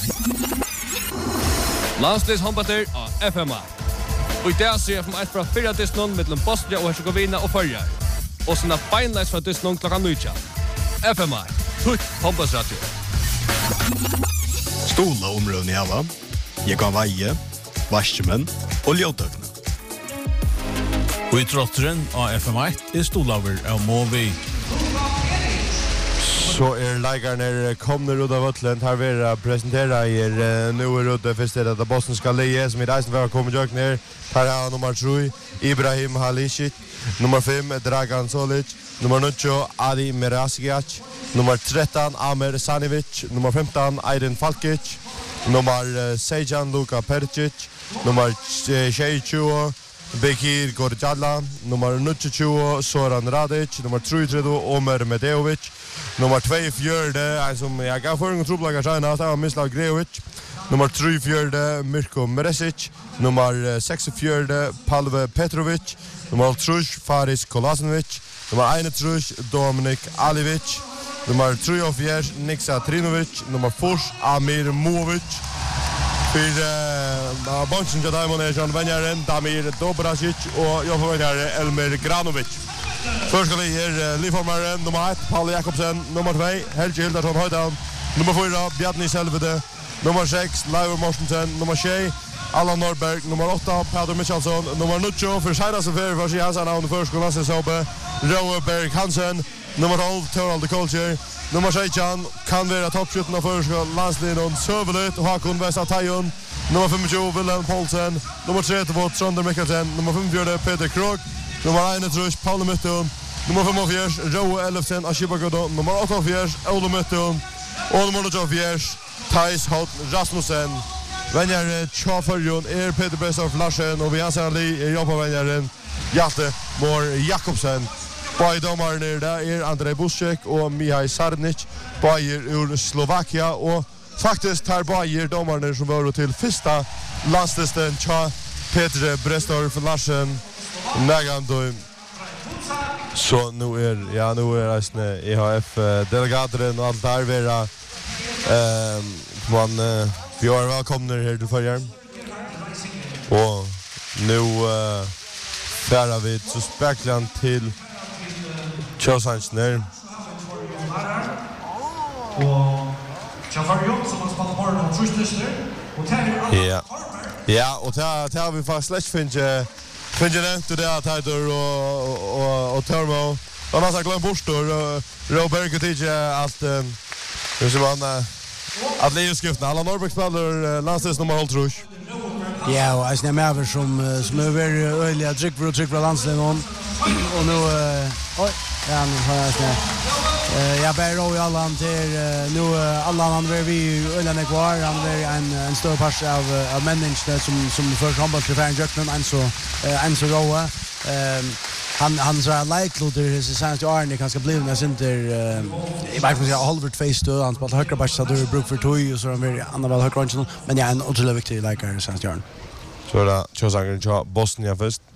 Landslis håndbatter av FMA. Og i dag ser jeg from 1 fra 4 Disney mellom Bosnia og Herzegovina og Førjar. Og sånne beinleis fra Disney klokka 9. FMA, tutt håndbatsradio. Stola områden i alla. Jeg kan veie, vaskjemenn og ljøtøkene. Og i trotteren av FM1 stolaver av Movi. Så leikerne kommer ut av Vøtland. Her vil jeg presentere nu ut det første at Boston skal leie, som i reisen vil komme jøk ned. Her er nummer 3, Ibrahim Halicic. Nummer 5, Dragan Solic. Nummer 9, Adi Merasigic. Nummer 13, Amer Sanivic. Nummer 15, Aydin Falkic. Nummer 16, Luka Percic. Nummer 22, Bekir Gorjalla. Nummer 29, Soran Radic. Nummer 33, Omer Medeovic. Nummer 24, en som jeg gav for en troblager China, det var Mislav Grejovic. Nummer 34, Mirko Meresic. Nummer 46, Palve Petrovic. Nummer 30, Faris Kolasinovic. Nummer 31, Dominik Alivic. Nummer 43, Niksa Trinovic. Nummer 4, Amir Movic. For bunchen til Daimon Jan Venjaren, Damir Dobrasic og Johann Elmer Granovic. Først skal vi livformeren, nummer 1, Palle Jakobsen, nummer 2, Helge Hildarsson Høydan, nummer 4, Bjarni Selvede, nummer 6, Leivor Morsensen, nummer 6, Allan Norberg, nummer 8, Peter Michelsson, nummer 9, for senaste fyrir, for sig hans navn i førskolen, Sobe, Roe Berg Hansen, nummer 12, Torald de Kolcher, nummer 16, kan være toppskytten av førskolen, landslinjen, Søvelut, Hakon Vesta-Tajon, nummer 25, Wilhelm Poulsen, nummer 30, Tronder Mikkelsen, nummer 45, Peter Krog, nummer 1, Paul Mytton. Nummer 45, Roe Ellefsen, Ashiba Godo. Nummer 48, Ole Mytton. Og nummer 24, Thijs Holt Rasmussen. Venjare Tjaförjon Peter Bessoff Larsen. Og vi har særlig jobba-venjaren Hjalte Mår Jakobsen. Bei dommerne der Andrej Buscek og Mihaj Sarnic. Bayer ur Slovakia. Og faktisk tar Bayer dommerne som var til første landslisten Tja Peter Brestorff Larsen. Negandøy. Så nu reisende EHF delegateren og alt der vera vi er velkomne her til Førjar. Og nu færer vi så spekler til Kjøsansen her. Og Kjøfarjon som har spalt morgen og truslister. Ja, og det har vi faktisk slett finner nevnt det at Heider og Termo. Han har sagt glömt bostor. Robert Guttige att som han att livskriften. Alla Norberg spelar landslags nummer 12. Ja, och jag är med som över öliga tryck för landslagen och nu ja, nu har jag snä. Jag bär ro i alla till nu alla andra vi öliga kvar. Han är en stor part av människorna som för handbollsfan Jöknen en så roa. Han så likely så sant Arne kanske bli när center i varje fall Albert face då han spelar högra back så då bruk för toy och så är andra väl högra men ja en otroligt viktig likare sant Arne. Så där Chosanger Bosnia först.